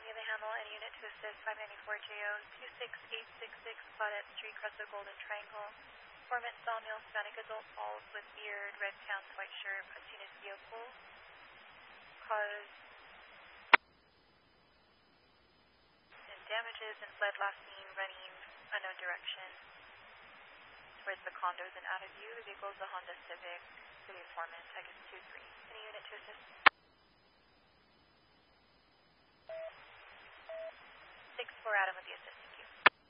via the handle. Any unit to assist 594JO 26866 Claudette Street, Crestwood Golden Triangle. Informant Sawmill, Hispanic adult falls with beard, red pants, white shirt, seen his vehicle. Caused damages and fled last seen running unknown direction towards the condos and out of view. The vehicle is a Honda Civic. City informant, Titus 23. Any unit to assist? 6-4 Adam with the assist.